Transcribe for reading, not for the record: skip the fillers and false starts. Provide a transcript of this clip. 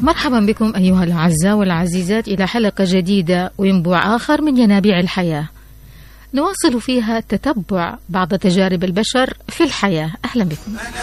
مرحبا بكم أيها الأعزاء والعزيزات إلى حلقة جديدة وينبوع آخر من ينابيع الحياة، نواصل فيها تتبع بعض تجارب البشر في الحياة. أهلا بكم.